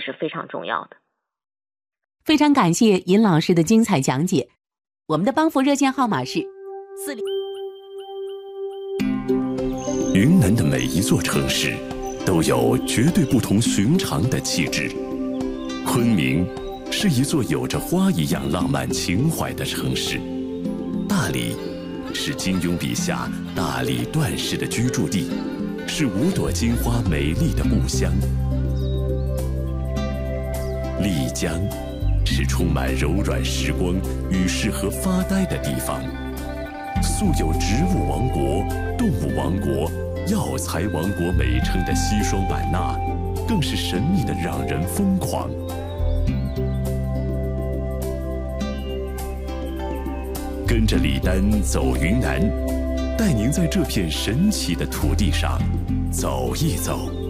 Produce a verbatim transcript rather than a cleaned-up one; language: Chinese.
是非常重要的。 非常感谢尹老师的精彩讲解。我们的帮扶热线号码是四零。 云南的每一座城市都有绝对不同寻常的气质。昆明是一座有着花一样浪漫情怀的城市，大理是金庸笔下大理段氏的居住地，是五朵金花美丽的故乡。丽江是充满柔软时光与适合发呆的地方，素有植物王国、动物王国、药材王国美称的西双版纳，更是神秘的让人疯狂。跟着李丹走云南，带您在这片神奇的土地上走一走。